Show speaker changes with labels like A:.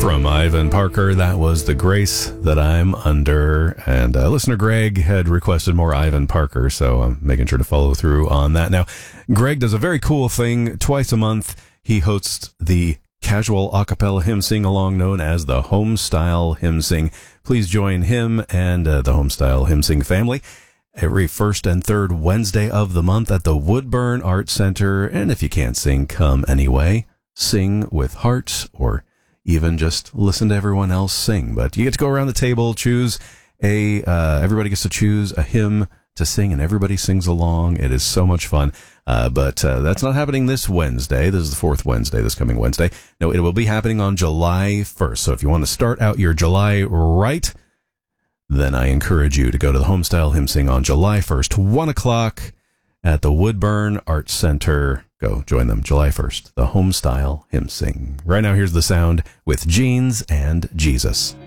A: From Ivan Parker, that was The Grace That I'm Under. And listener Greg had requested more Ivan Parker, so I'm making sure to follow through on that. Now, Greg does a very cool thing. Twice a month, he hosts the casual a cappella hymn sing-along known as the Homestyle Hymn Sing. Please join him and the Homestyle Hymn Sing family every first and third Wednesday of the month at the Woodburn Art Center. And if you can't sing, come anyway. Sing with heart, or even just listen to everyone else sing. But you get to go around the table, choose everybody gets to choose a hymn to sing, and everybody sings along. It is so much fun. But that's not happening this Wednesday. This is the fourth Wednesday, this coming Wednesday. No, it will be happening on July 1st. So if you want to start out your July right, then I encourage you to go to the Homestyle Hymn Sing on July 1st, 1 o'clock at the Woodburn Art Center. Go join them July 1st, the Homestyle Hymn Sing. Right now, here's the sound with Jeans and Jesus.